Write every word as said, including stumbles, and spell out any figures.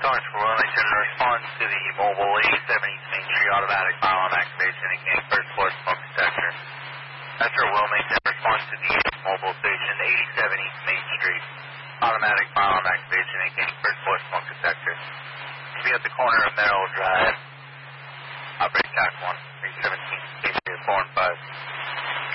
Orange for Wilmington, response to the mobile eighty-seven East Main Street automatic pylon activation indicating first floor smoke detector. Metro Wilmington, response to the mobile station eighty-seven East Main Street automatic pylon activation indicating first floor smoke detector. To be at the corner of Merrill Drive. Operate T A C one, three seventeen, four and five.